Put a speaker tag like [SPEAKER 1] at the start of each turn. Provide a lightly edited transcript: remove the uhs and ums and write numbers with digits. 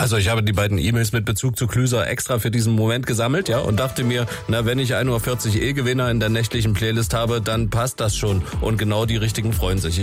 [SPEAKER 1] Also ich habe die beiden E-Mails mit Bezug zu Klüser extra für diesen Moment gesammelt, ja, und dachte mir, na, wenn ich 1:40 Uhr Gewinner in der nächtlichen Playlist habe, dann passt das schon. Und genau die richtigen freuen sich.